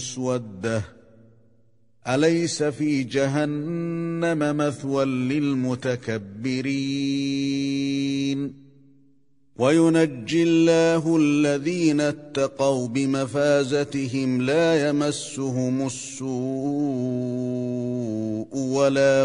مسوده أليس في جهنم مثوى للمتكبرين وينجي الله الذين اتقوا بمفازتهم لا يمسهم السوء ولا